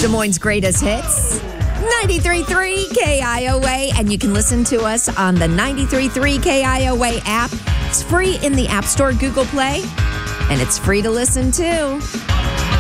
Des Moines' greatest hits. 93.3 KIOA, and you can listen to us on the 93.3 KIOA app. It's free in the App Store, Google Play, and it's free to listen to.